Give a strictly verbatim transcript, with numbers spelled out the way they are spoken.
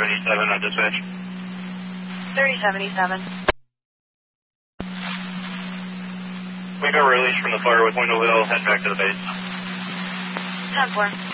seventy-seven on dispatch. thirty seventy-seven. We got released from the fire with Window Hill. Head back to the base. ten four.